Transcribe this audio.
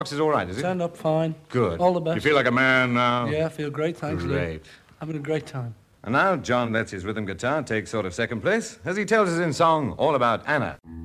Is all right, is he? Stand up fine. Good. All the best. You feel like a man now? Yeah, I feel great, thanks, Lou. Great. Having a great time. And now John lets his rhythm guitar take sort of second place as he tells us in song all about Anna.